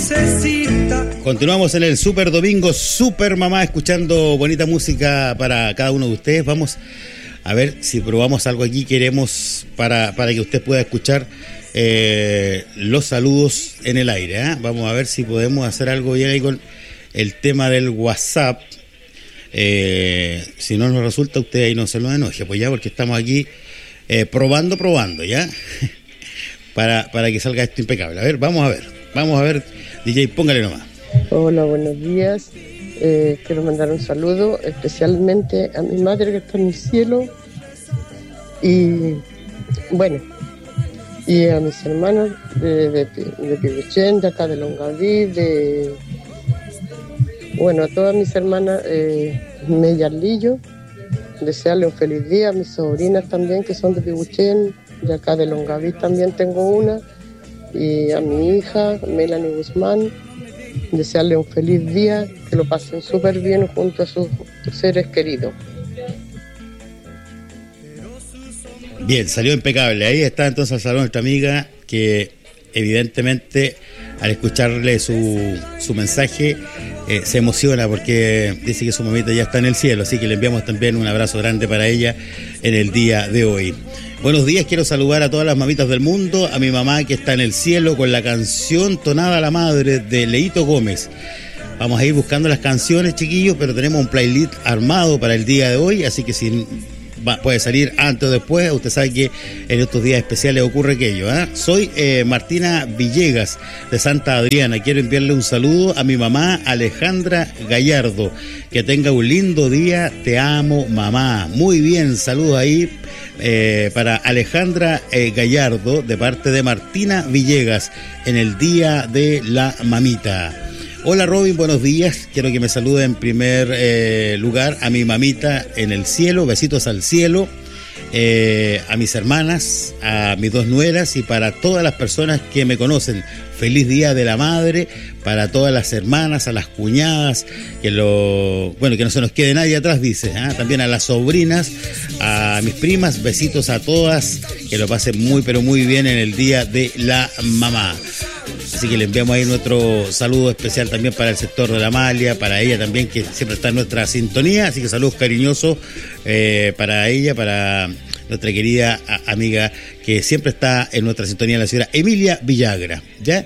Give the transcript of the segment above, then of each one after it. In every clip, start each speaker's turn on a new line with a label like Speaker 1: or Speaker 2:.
Speaker 1: necesita.
Speaker 2: Continuamos en el Super Domingo Super Mamá, escuchando bonita música para cada uno de ustedes. Vamos a ver si probamos algo aquí. Queremos para que usted pueda escuchar los saludos en el aire, ¿eh? Vamos a ver si podemos hacer algo bien ahí con el tema del WhatsApp. Si no nos resulta, usted ahí no se lo enoje, pues ya, porque estamos aquí probando, ¿ya? para que salga esto impecable. A ver, vamos a ver, DJ, póngale nomás.
Speaker 3: Hola, buenos días. Quiero mandar un saludo especialmente a mi madre que está en el cielo y bueno, y a mis hermanos de Pibuchén, de acá de Longaví, bueno, a todas mis hermanas Mellarlillo, desearle un feliz día. A mis sobrinas también que son de Pibuchén, de acá de Longaví también tengo una, y a mi hija Melanie Guzmán, desearle un feliz día, que lo pasen súper bien junto a sus seres queridos.
Speaker 2: Bien, salió impecable. Ahí está entonces al salón nuestra amiga, que evidentemente al escucharle su mensaje se emociona porque dice que su mamita ya está en el cielo, así que le enviamos también un abrazo grande para ella en el día de hoy. Buenos días, quiero saludar a todas las mamitas del mundo, a mi mamá que está en el cielo con la canción Tonada a la Madre de Leito Gómez. Vamos a ir buscando las canciones, chiquillos, pero tenemos un playlist armado para el día de hoy, así que si puede salir antes o después, usted sabe que en estos días especiales ocurre aquello, ¿eh? Soy Martina Villegas de Santa Adriana, quiero enviarle un saludo a mi mamá Alejandra Gallardo, que tenga un lindo día, te amo mamá. Muy bien, saludos ahí para Alejandra Gallardo de parte de Martina Villegas en el Día de la Mamita. Hola Robin, buenos días. Quiero que me salude en primer lugar a mi mamita en el cielo, besitos al cielo, a mis hermanas, a mis dos nueras y para todas las personas que me conocen. Feliz Día de la Madre para todas las hermanas, a las cuñadas, que no se nos quede nadie atrás, dice, ¿eh? También a las sobrinas, a mis primas, besitos a todas, que lo pasen muy pero muy bien en el Día de la Mamá. Así que le enviamos ahí nuestro saludo especial también para el sector de la Amalia, para ella también, que siempre está en nuestra sintonía. Así que saludos cariñosos para ella, para nuestra querida amiga que siempre está en nuestra sintonía, la señora Emilia Villagra, ¿ya?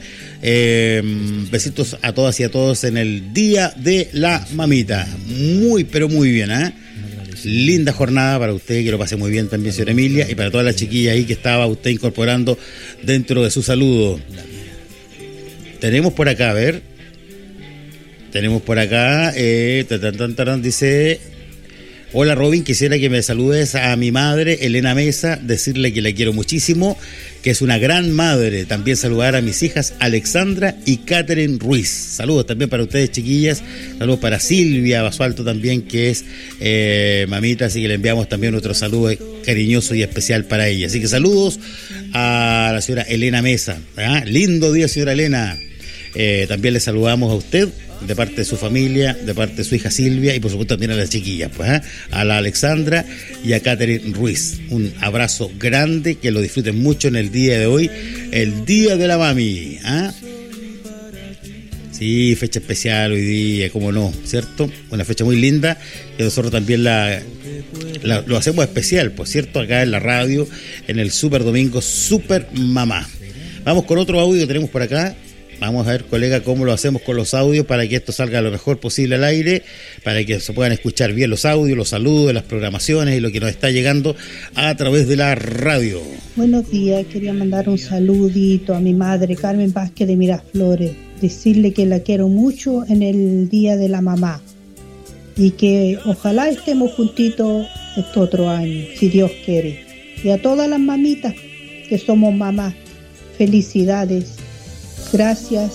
Speaker 2: Besitos a todas y a todos en el Día de la Mamita. Muy, pero muy bien, ¿eh? Linda jornada para usted, que lo pase muy bien también, señora Emilia, y para todas las chiquillas ahí que estaba usted incorporando dentro de su saludo. Tenemos por acá, a ver. Tenemos por acá, dice: hola Robin, quisiera que me saludes a mi madre, Elena Mesa, decirle que la quiero muchísimo, que es una gran madre. También saludar a mis hijas Alexandra y Catherine Ruiz. Saludos también para ustedes, chiquillas. Saludos para Silvia Basualto también, que es mamita, así que le enviamos también nuestro saludo cariñoso y especial para ella. Así que saludos a la señora Elena Mesa. ¿Ah? Lindo día, señora Elena. También le saludamos a usted de parte de su familia, de parte de su hija Silvia y por supuesto también a las chiquillas, pues, a la Alexandra y a Catherine Ruiz. Un abrazo grande, que lo disfruten mucho en el día de hoy, el Día de la Mami. Sí, fecha especial hoy día, cómo no, ¿cierto? Una fecha muy linda, que nosotros también lo hacemos especial, por cierto, acá en la radio, en el Super Domingo Super Mamá. Vamos con otro audio que tenemos por acá. Vamos a ver, colega, cómo lo hacemos con los audios para que esto salga lo mejor posible al aire, para que se puedan escuchar bien los audios, los saludos, las programaciones y lo que nos está llegando a través de la radio.
Speaker 4: Buenos días, quería mandar un saludito a mi madre Carmen Vázquez de Miraflores, decirle que la quiero mucho en el Día de la Mamá y que ojalá estemos juntitos este otro año, si Dios quiere. Y a todas las mamitas que somos mamás, felicidades. Gracias.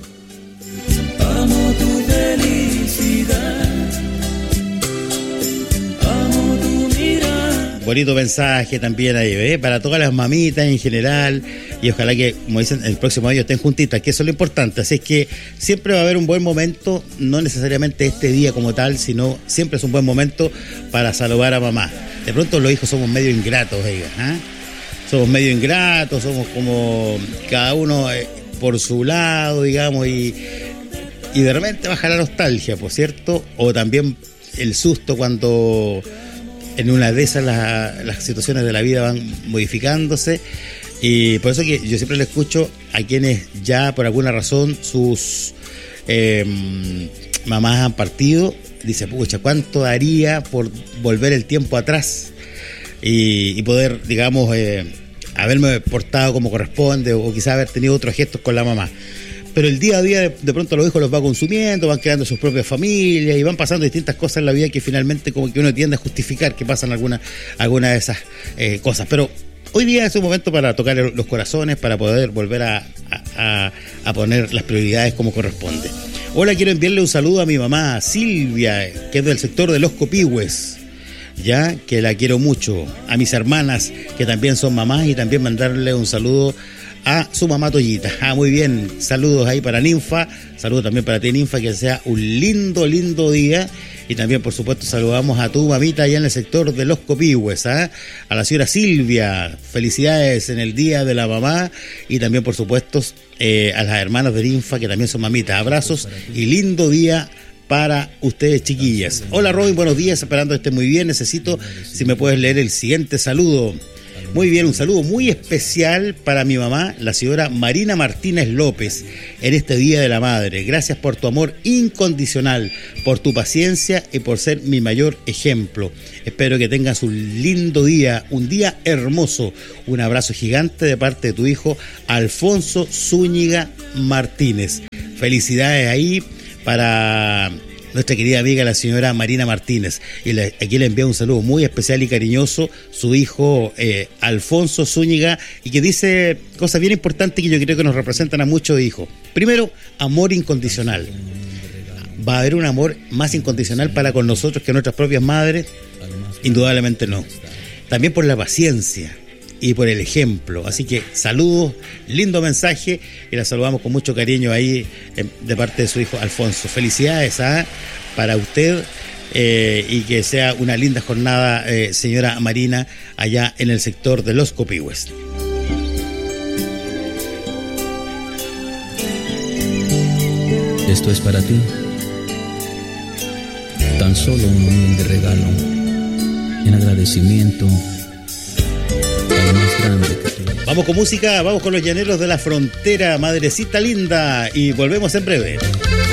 Speaker 1: Amo tu felicidad, amo tu mirada.
Speaker 2: Bonito mensaje también ahí, para todas las mamitas en general, y ojalá que, como dicen, el próximo año estén juntitas, que eso es lo importante. Así es que siempre va a haber un buen momento, no necesariamente este día como tal, sino siempre es un buen momento para saludar a mamá. De pronto los hijos somos medio ingratos, somos medio ingratos, somos como cada uno por su lado, digamos, y de repente baja la nostalgia, por cierto, o también el susto cuando en una de esas las situaciones de la vida van modificándose. Y por eso que yo siempre le escucho a quienes ya por alguna razón sus mamás han partido, dice, pucha, ¿cuánto daría por volver el tiempo atrás y poder, digamos, haberme portado como corresponde, o quizás haber tenido otros gestos con la mamá? Pero el día a día de pronto los hijos los va consumiendo, van creando sus propias familias y van pasando distintas cosas en la vida que finalmente como que uno tiende a justificar que pasan algunas de esas cosas. Pero hoy día es un momento para tocar los corazones, para poder volver a poner las prioridades como corresponde. Hola, quiero enviarle un saludo a mi mamá Silvia, que es del sector de Los Copihue, ya que la quiero mucho, a mis hermanas que también son mamás, y también mandarle un saludo a su mamá Toyita. Muy bien, saludos ahí para Ninfa, saludos también para ti, Ninfa, que sea un lindo día. Y también, por supuesto, saludamos a tu mamita allá en el sector de Los Copihue, a la señora Silvia. Felicidades en el Día de la Mamá. Y también, por supuesto, a las hermanas de Ninfa, que también son mamitas. Abrazos y lindo día para ustedes, chiquillas. Hola, Robin, buenos días, esperando que esté muy bien. Necesito, si me puedes leer el siguiente saludo. Muy bien, un saludo muy especial para mi mamá, la señora Marina Martínez López, en este Día de la Madre. Gracias por tu amor incondicional, por tu paciencia y por ser mi mayor ejemplo. Espero que tengas un lindo día, un día hermoso. Un abrazo gigante de parte de tu hijo, Alfonso Zúñiga Martínez. Felicidades ahí para nuestra querida amiga la señora Marina Martínez, y aquí le envía un saludo muy especial y cariñoso su hijo Alfonso Zúñiga, y que dice cosas bien importantes que yo creo que nos representan a muchos hijos. Primero, amor incondicional. ¿Va a haber un amor más incondicional para con nosotros que nuestras propias madres? Indudablemente no. También por la paciencia y por el ejemplo. Así que saludos, lindo mensaje, y la saludamos con mucho cariño ahí de parte de su hijo Alfonso. Felicidades para usted, y que sea una linda jornada, señora Marina, allá en el sector de Los Copihue.
Speaker 5: Esto es para ti, tan solo un humilde regalo en agradecimiento.
Speaker 2: Vamos con música, vamos con los Llaneros de la Frontera, Madrecita Linda, y volvemos en breve.